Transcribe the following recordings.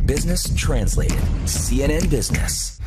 Business Translated, CNN Business.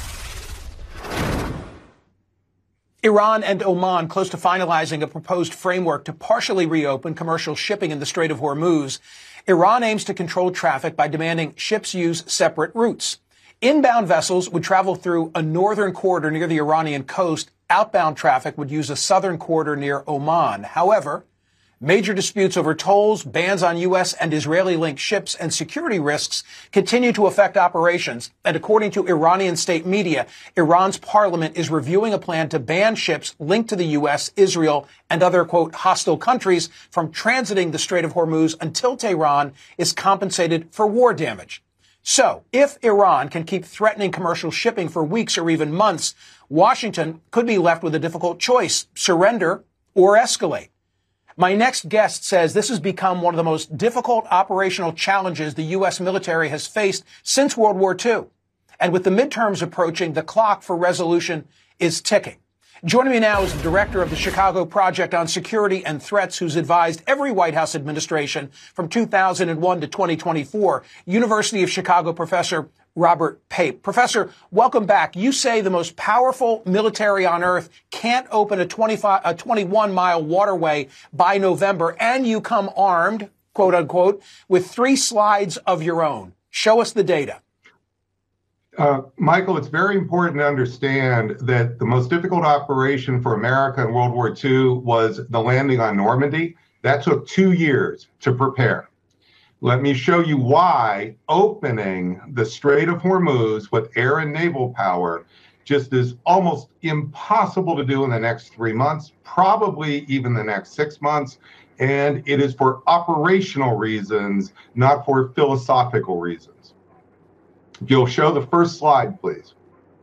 Iran and Oman close to finalizing a proposed framework to partially reopen commercial shipping in the Strait of Hormuz. Iran aims to control traffic by demanding ships use separate routes. Inbound vessels would travel through a northern corridor near the Iranian coast. Outbound traffic would use a southern corridor near Oman. However, major disputes over tolls, bans on U.S. and Israeli-linked ships, and security risks continue to affect operations. And according to Iranian state media, Iran's parliament is reviewing a plan to ban ships linked to the U.S., Israel, and other, quote, hostile countries from transiting the Strait of Hormuz until Tehran is compensated for war damage. So, if Iran can keep threatening commercial shipping for weeks or even months, Washington could be left with a difficult choice: surrender or escalate. My next guest says this has become one of the most difficult operational challenges the U.S. military has faced since World War II. And with the midterms approaching, the clock for resolution is ticking. Joining me now is the director of the Chicago Project on Security and Threats, who's advised every White House administration from 2001 to 2024, University of Chicago professor Robert Pape. Professor, welcome back. You say the most powerful military on earth can't open a 21-mile waterway by November, and you come armed, quote unquote, with 3 slides of your own. Show us the data. Michael, it's very important to understand that the most difficult operation for America in World War II was the landing on Normandy. That took 2 years to prepare. Let me show you why opening the Strait of Hormuz with air and naval power just is almost impossible to do in the next 3 months, probably even the next 6 months. And it is for operational reasons, not for philosophical reasons. If you'll show the first slide, please.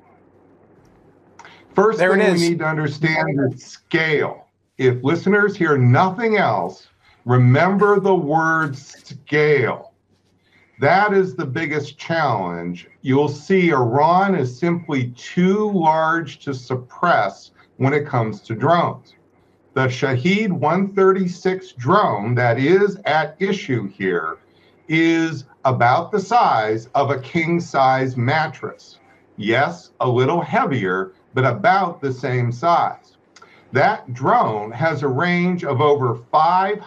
First thing we need to understand is scale. If listeners hear nothing else, remember the word scale. That is the biggest challenge. You'll see Iran is simply too large to suppress when it comes to drones. The Shahed 136 drone that is at issue here is about the size of a king-size mattress. Yes, a little heavier, but about the same size. That drone has a range of over